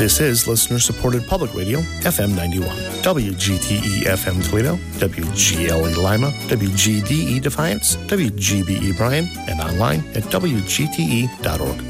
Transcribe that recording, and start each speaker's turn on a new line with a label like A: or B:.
A: This is listener-supported public radio, FM 91, WGTE FM Toledo, WGLE Lima, WGDE Defiance, WGBE Bryan, and online at WGTE.org.